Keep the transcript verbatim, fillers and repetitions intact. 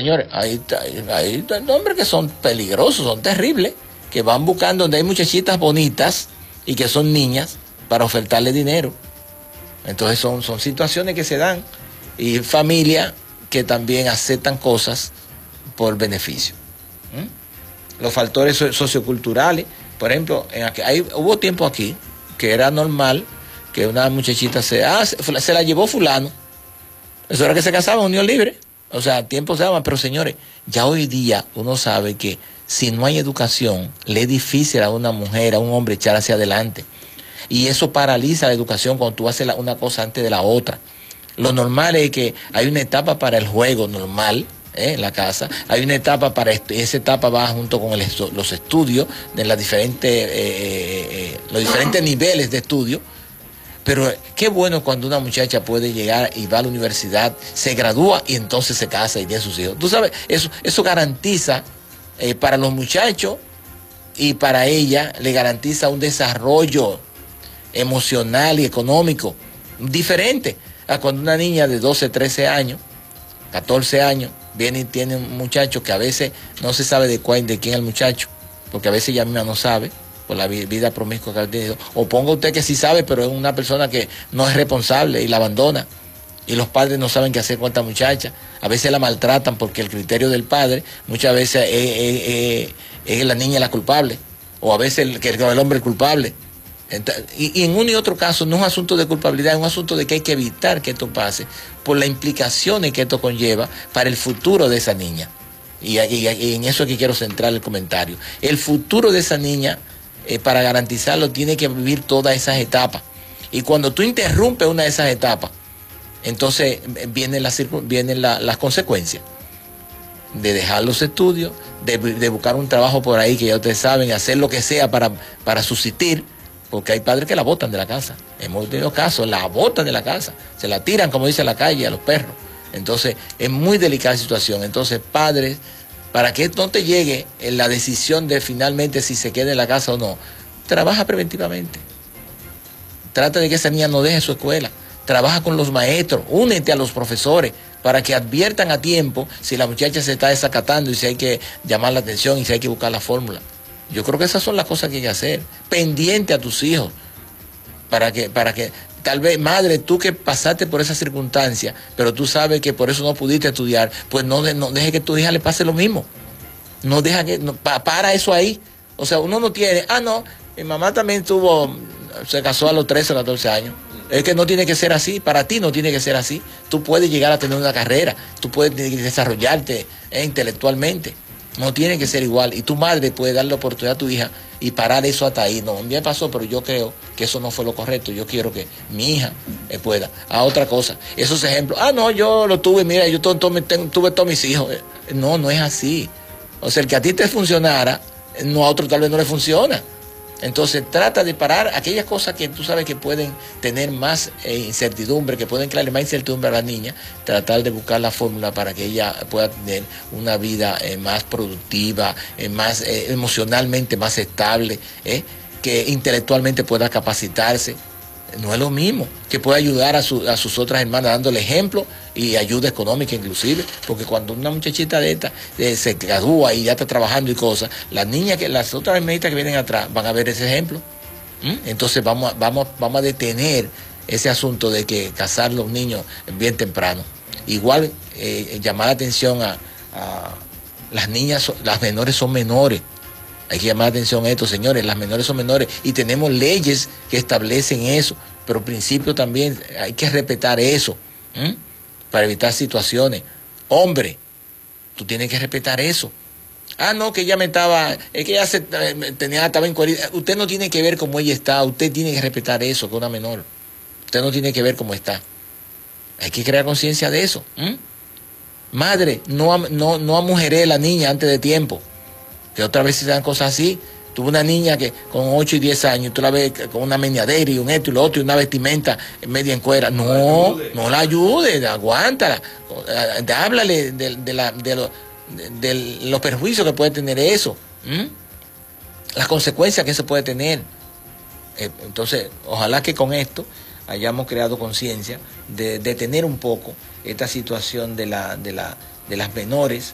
señores, hay, hay, hay hombres que son peligrosos, son terribles, que van buscando donde hay muchachitas bonitas y que son niñas para ofertarle dinero. Entonces son, son situaciones que se dan y familias que también aceptan cosas por beneficio. ¿Mm? Los factores socioculturales, por ejemplo, en aquí, hay, hubo tiempo aquí que era normal que una muchachita se, ah, se, se la llevó fulano. Eso era que se casaba en unión libre. O sea, tiempo se daba, pero señores, ya hoy día uno sabe que si no hay educación, le es difícil a una mujer, a un hombre echar hacia adelante. Y eso paraliza la educación cuando tú haces la, una cosa antes de la otra. Lo normal es que hay una etapa para el juego normal, ¿eh? En la casa. Hay una etapa para esto, y esa etapa va junto con el, los estudios, de las diferentes, eh, eh, los diferentes niveles de estudio. Pero qué bueno cuando una muchacha puede llegar y va a la universidad, se gradúa y entonces se casa y tiene sus hijos. Tú sabes, eso, eso garantiza eh, para los muchachos y para ella le garantiza un desarrollo emocional y económico diferente a cuando una niña de doce, trece años, catorce años, viene y tiene un muchacho que a veces no se sabe de, cuál, de quién es el muchacho, porque a veces ella misma no sabe, por la vida promiscua que ha tenido, o ponga usted que sí sabe, pero es una persona que no es responsable y la abandona, y los padres no saben qué hacer con esta muchacha, a veces la maltratan porque el criterio del padre muchas veces es, es, es, es la niña la culpable, o a veces el, el, el hombre el culpable. Entonces, y, y en uno y otro caso no es un asunto de culpabilidad, es un asunto de que hay que evitar que esto pase, por las implicaciones que esto conlleva para el futuro de esa niña, y, y, y en eso es que quiero centrar el comentario. El futuro de esa niña, Eh, para garantizarlo, tiene que vivir todas esas etapas. Y cuando tú interrumpes una de esas etapas, entonces vienen las, vienen la, las consecuencias de dejar los estudios, de, de buscar un trabajo por ahí que ya ustedes saben, hacer lo que sea para, para subsistir, porque hay padres que la botan de la casa. Hemos tenido casos, la botan de la casa, se la tiran, como dice la calle, a los perros. Entonces es muy delicada la situación. Entonces, padres, para que no te llegue en la decisión de finalmente si se queda en la casa o no, trabaja preventivamente. Trata de que esa niña no deje su escuela. Trabaja con los maestros, únete a los profesores para que adviertan a tiempo si la muchacha se está desacatando y si hay que llamar la atención y si hay que buscar la fórmula. Yo creo que esas son las cosas que hay que hacer. Pendiente a tus hijos, para que, para que tal vez, madre, tú que pasaste por esa circunstancia, pero tú sabes que por eso no pudiste estudiar, pues no, de, no deje que tu hija le pase lo mismo. No deja que, no, pa, para eso ahí. O sea, uno no tiene, ah, no, mi mamá también tuvo, se casó a los trece o catorce años. Es que no tiene que ser así, para ti no tiene que ser así. Tú puedes llegar a tener una carrera, tú puedes desarrollarte eh, intelectualmente. No tiene que ser igual. Y tu madre puede darle oportunidad a tu hija y parar eso hasta ahí. No, a mí me pasó, pero yo creo que eso no fue lo correcto. Yo quiero que mi hija eh, pueda. A otra cosa. Esos ejemplos. Ah, no, yo lo tuve, mira, yo todo, todo, tengo, tuve todos mis hijos. No, no es así. O sea, el que a ti te funcionara, no a otro tal vez no le funciona. Entonces trata de parar aquellas cosas que tú sabes que pueden tener más eh, incertidumbre, que pueden crearle más incertidumbre a la niña, tratar de buscar la fórmula para que ella pueda tener una vida eh, más productiva, eh, más eh, emocionalmente más estable, eh, que intelectualmente pueda capacitarse. No es lo mismo, que pueda ayudar a, su, a sus otras hermanas dándole ejemplo y ayuda económica inclusive, porque cuando una muchachita de esta eh, se gradúa y ya está trabajando y cosas, las niñas, que las otras hermanitas que vienen atrás van a ver ese ejemplo. ¿Mm? Entonces vamos, vamos, vamos a detener ese asunto de que casar los niños bien temprano. Igual eh, llamar la atención a, a las niñas, las menores son menores. Hay que llamar la atención a esto, señores, las menores son menores y tenemos leyes que establecen eso, pero al principio también hay que respetar eso, ¿eh? Para evitar situaciones. Hombre, tú tienes que respetar eso. Ah, no, que ella me estaba, es que ella se, tenía, estaba incoherente. Usted no tiene que ver cómo ella está, usted tiene que respetar eso, que una menor. Usted no tiene que ver cómo está. Hay que crear conciencia de eso. ¿eh? Madre, no, no, no amujeré a la niña antes de tiempo. Que otra vez se dan cosas así. Tuve una niña que con ocho y diez años, tú la ves con una meñadera y un esto y lo otro y una vestimenta media en cuera. No, no la ayude, aguántala. Háblale de, de, la, de, lo, de, de los perjuicios que puede tener eso. ¿Mm? Las consecuencias que eso puede tener. Entonces, ojalá que con esto hayamos creado conciencia de detener un poco esta situación de, la, de, la, de las menores